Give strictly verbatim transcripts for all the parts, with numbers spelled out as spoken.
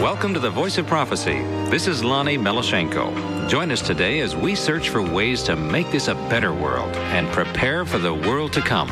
Welcome to the Voice of Prophecy. This is Lonnie Melashenko. Join us today as we search for ways to make this a better world and prepare for the world to come.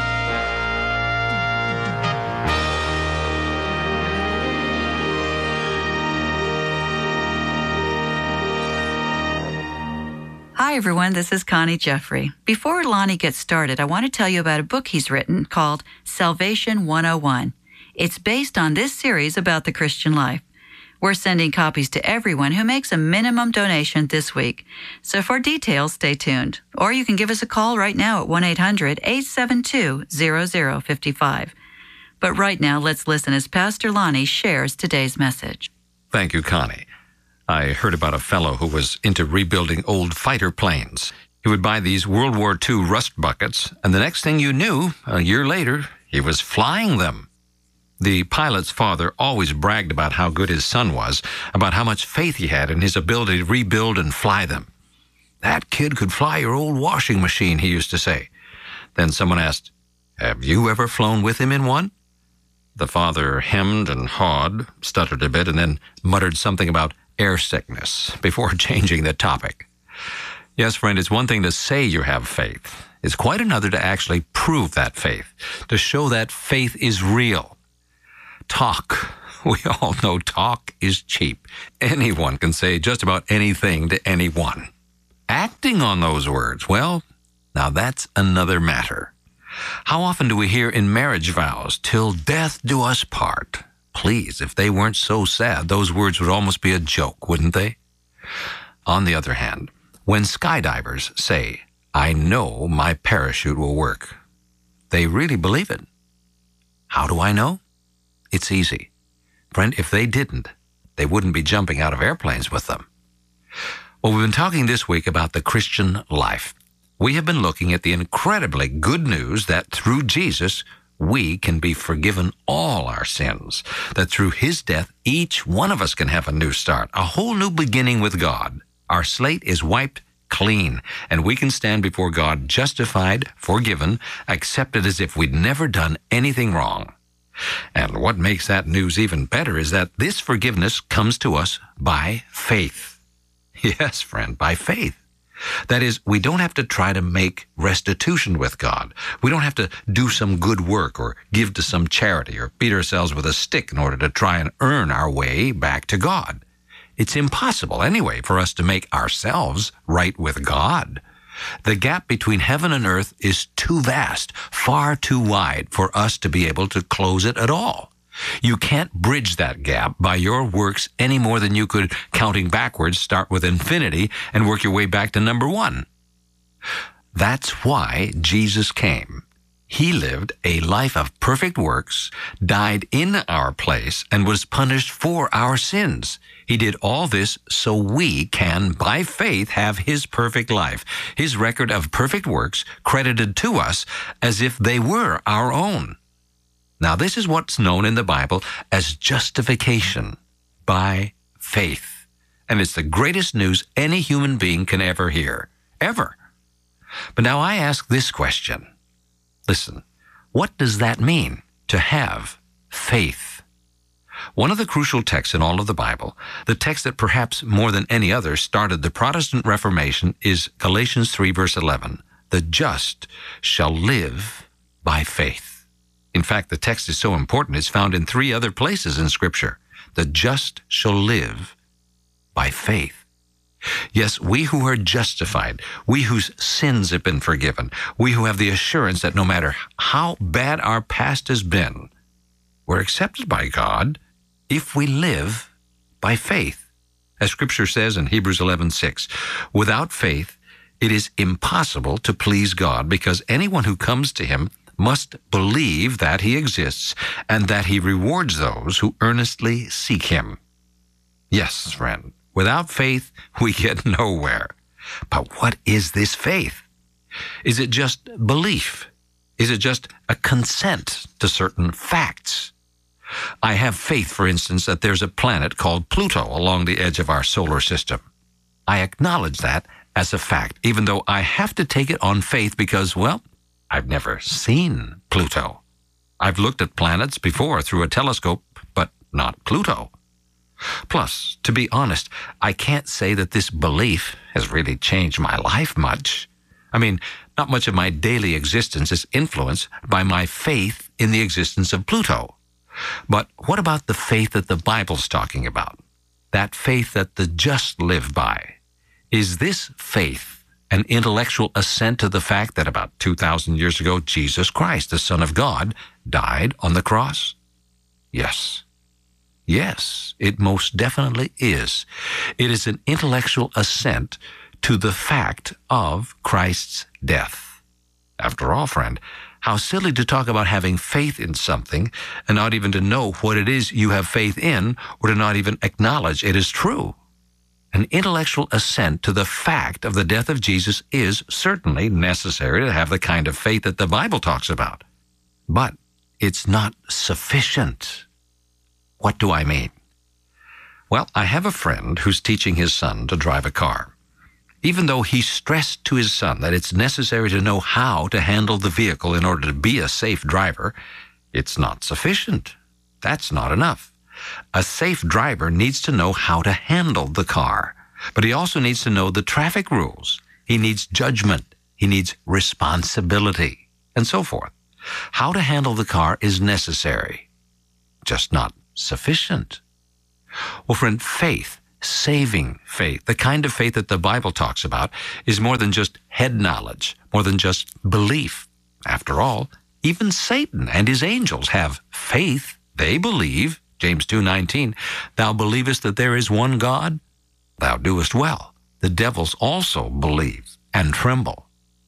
Hi, everyone. This is Connie Jeffrey. Before Lonnie gets started, I want to tell you about a book he's written called Salvation one oh one. It's based on this series about the Christian life. We're sending copies to everyone who makes a minimum donation this week. So for details, stay tuned. Or you can give us a call right now at one eight hundred, eight seven two, zero zero five five. But right now, let's listen as Pastor Lonnie shares today's message. Thank you, Connie. I heard about a fellow who was into rebuilding old fighter planes. He would buy these World War Two rust buckets, and the next thing you knew, a year later, he was flying them. The pilot's father always bragged about how good his son was, about how much faith he had in his ability to rebuild and fly them. "That kid could fly your old washing machine," he used to say. Then someone asked, "Have you ever flown with him in one?" The father hemmed and hawed, stuttered a bit, and then muttered something about air sickness before changing the topic. Yes, friend, it's one thing to say you have faith. It's quite another to actually prove that faith, to show that faith is real. Talk. We all know talk is cheap. Anyone can say just about anything to anyone. Acting on those words, well, now that's another matter. How often do we hear in marriage vows, "Till death do us part"? Please, if they weren't so sad, those words would almost be a joke, wouldn't they? On the other hand, when skydivers say, "I know my parachute will work," they really believe it. How do I know? It's easy. Friend, if they didn't, they wouldn't be jumping out of airplanes with them. Well, we've been talking this week about the Christian life. We have been looking at the incredibly good news that through Jesus, we can be forgiven all our sins, that through his death, each one of us can have a new start, a whole new beginning with God. Our slate is wiped clean, and we can stand before God justified, forgiven, accepted as if we'd never done anything wrong. And what makes that news even better is that this forgiveness comes to us by faith. Yes, friend, by faith. That is, we don't have to try to make restitution with God. We don't have to do some good work or give to some charity or beat ourselves with a stick in order to try and earn our way back to God. It's impossible, anyway, for us to make ourselves right with God. The gap between heaven and earth is too vast, far too wide for us to be able to close it at all. You can't bridge that gap by your works any more than you could, counting backwards, start with infinity and work your way back to number one. That's why Jesus came. He lived a life of perfect works, died in our place, and was punished for our sins. He did all this so we can, by faith, have his perfect life, his record of perfect works credited to us as if they were our own. Now, this is what's known in the Bible as justification by faith. And it's the greatest news any human being can ever hear, ever. But now I ask this question. Listen, what does that mean, to have faith? One of the crucial texts in all of the Bible, the text that perhaps more than any other started the Protestant Reformation, is Galatians three, verse eleven. The just shall live by faith. In fact, the text is so important, it's found in three other places in Scripture. The just shall live by faith. Yes, we who are justified, we whose sins have been forgiven, we who have the assurance that no matter how bad our past has been, we're accepted by God if we live by faith. As Scripture says in Hebrews eleven six, without faith, it is impossible to please God, because anyone who comes to him must believe that he exists and that he rewards those who earnestly seek him. Yes, friend, without faith, we get nowhere. But what is this faith? Is it just belief? Is it just a consent to certain facts? I have faith, for instance, that there's a planet called Pluto along the edge of our solar system. I acknowledge that as a fact, even though I have to take it on faith because, well, I've never seen Pluto. I've looked at planets before through a telescope, but not Pluto. Plus, to be honest, I can't say that this belief has really changed my life much. I mean, not much of my daily existence is influenced by my faith in the existence of Pluto. But what about the faith that the Bible's talking about? That faith that the just live by. Is this faith an intellectual assent to the fact that about two thousand years ago, Jesus Christ, the Son of God, died on the cross? Yes. Yes, it most definitely is. It is an intellectual assent to the fact of Christ's death. After all, friend, how silly to talk about having faith in something and not even to know what it is you have faith in, or to not even acknowledge it is true. An intellectual assent to the fact of the death of Jesus is certainly necessary to have the kind of faith that the Bible talks about. But it's not sufficient. What do I mean? Well, I have a friend who's teaching his son to drive a car. Even though he stressed to his son that it's necessary to know how to handle the vehicle in order to be a safe driver, it's not sufficient. That's not enough. A safe driver needs to know how to handle the car, but he also needs to know the traffic rules. He needs judgment. He needs responsibility, and so forth. How to handle the car is necessary, just not sufficient. Well, friend, faith, saving faith, the kind of faith that the Bible talks about, is more than just head knowledge, more than just belief. After all, even Satan and his angels have faith. They believe. James two nineteen, thou believest that there is one God? Thou doest well. The devils also believe and tremble.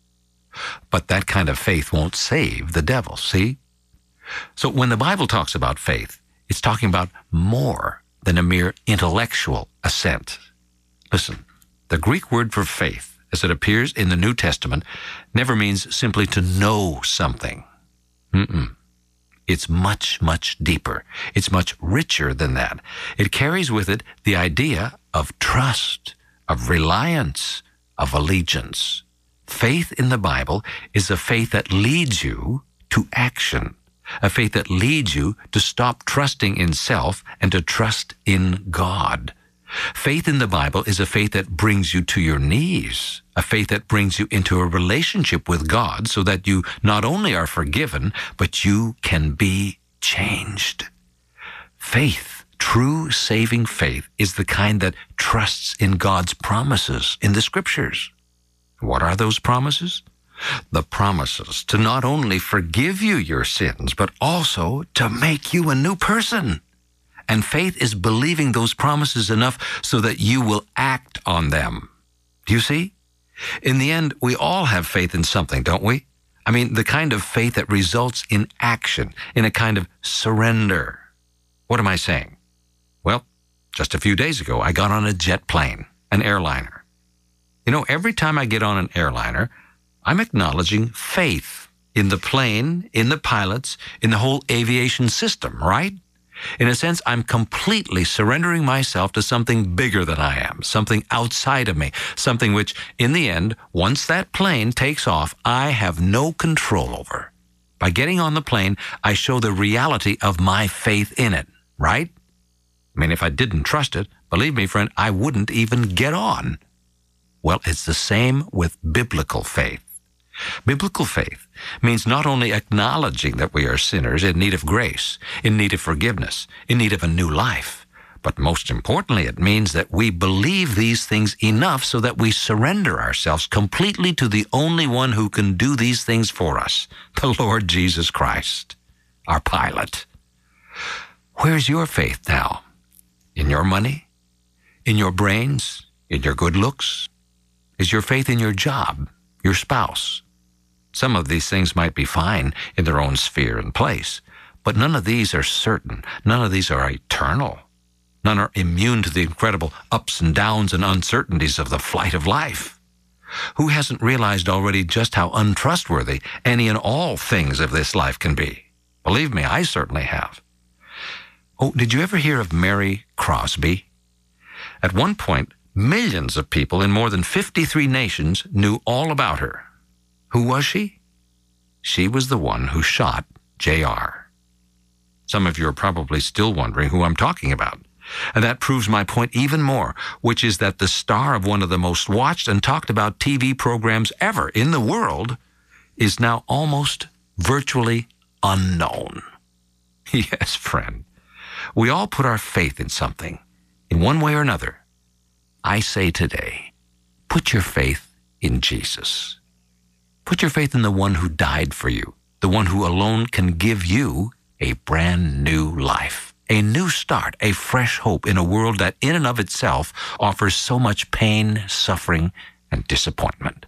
But that kind of faith won't save the devil, see? So when the Bible talks about faith, it's talking about more than a mere intellectual assent. Listen, the Greek word for faith, as it appears in the New Testament, never means simply to know something. Mm-mm. It's much, much deeper. It's much richer than that. It carries with it the idea of trust, of reliance, of allegiance. Faith in the Bible is a faith that leads you to action, a faith that leads you to stop trusting in self and to trust in God. Faith in the Bible is a faith that brings you to your knees, a faith that brings you into a relationship with God so that you not only are forgiven, but you can be changed. Faith, true saving faith, is the kind that trusts in God's promises in the Scriptures. What are those promises? The promises to not only forgive you your sins, but also to make you a new person. And faith is believing those promises enough so that you will act on them. Do you see? In the end, we all have faith in something, don't we? I mean, the kind of faith that results in action, in a kind of surrender. What am I saying? Well, just a few days ago, I got on a jet plane, an airliner. You know, every time I get on an airliner, I'm acknowledging faith in the plane, in the pilots, in the whole aviation system, right? In a sense, I'm completely surrendering myself to something bigger than I am, something outside of me, something which, in the end, once that plane takes off, I have no control over. By getting on the plane, I show the reality of my faith in it, right? I mean, if I didn't trust it, believe me, friend, I wouldn't even get on. Well, it's the same with biblical faith. Biblical faith means not only acknowledging that we are sinners in need of grace, in need of forgiveness, in need of a new life, but most importantly, it means that we believe these things enough so that we surrender ourselves completely to the only one who can do these things for us, the Lord Jesus Christ, our pilot. Where's your faith now? In your money? In your brains? In your good looks? Is your faith in your job, your spouse? Some of these things might be fine in their own sphere and place, but none of these are certain. None of these are eternal. None are immune to the incredible ups and downs and uncertainties of the flight of life. Who hasn't realized already just how untrustworthy any and all things of this life can be? Believe me, I certainly have. Oh, did you ever hear of Mary Crosby? At one point, millions of people in more than fifty-three nations knew all about her. Who was she? She was the one who shot J R Some of you are probably still wondering who I'm talking about. And that proves my point even more, which is that the star of one of the most watched and talked about T V programs ever in the world is now almost virtually unknown. Yes, friend. We all put our faith in something, in one way or another. I say today, put your faith in Jesus. Put your faith in the one who died for you, the one who alone can give you a brand new life, a new start, a fresh hope in a world that in and of itself offers so much pain, suffering, and disappointment.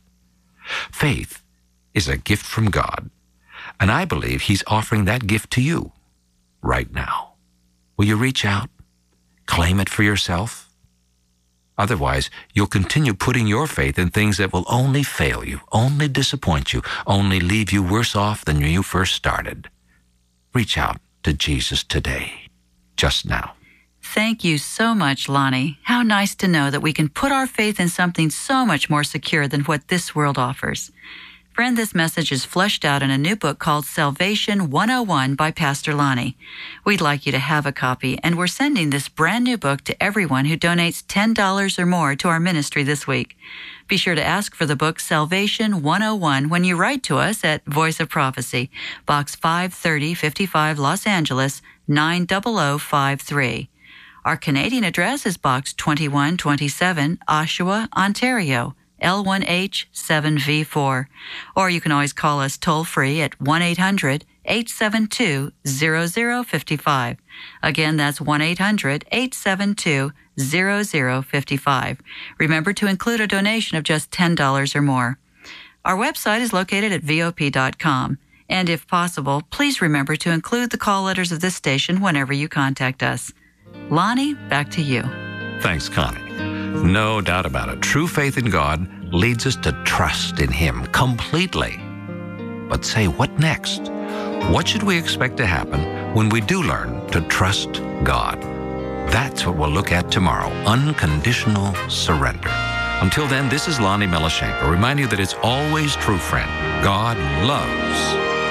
Faith is a gift from God, and I believe He's offering that gift to you right now. Will you reach out, claim it for yourself? Otherwise, you'll continue putting your faith in things that will only fail you, only disappoint you, only leave you worse off than when you first started. Reach out to Jesus today, just now. Thank you so much, Lonnie. How nice to know that we can put our faith in something so much more secure than what this world offers. Friend, this message is fleshed out in a new book called Salvation one oh one by Pastor Lonnie. We'd like you to have a copy, and we're sending this brand new book to everyone who donates ten dollars or more to our ministry this week. Be sure to ask for the book Salvation one oh one when you write to us at Voice of Prophecy, Box five thirty fifty-five, Los Angeles, nine zero zero five three. Our Canadian address is Box twenty-one twenty-seven, Oshawa, Ontario, L one H seven V four. Or you can always call us toll-free at one eight hundred eight seven two zero zero five five. Again, that's one eight hundred eight seven two zero zero five five. Remember to include a donation of just ten dollars or more. Our website is located at V O P dot com. And if possible, please remember to include the call letters of this station whenever you contact us. Lonnie, back to you. Thanks, Connie. No doubt about it. True faith in God leads us to trust in Him completely. But say, what next? What should we expect to happen when we do learn to trust God? That's what we'll look at tomorrow. Unconditional surrender. Until then, this is Lonnie Melashenko, reminding you that it's always true, friend. God loves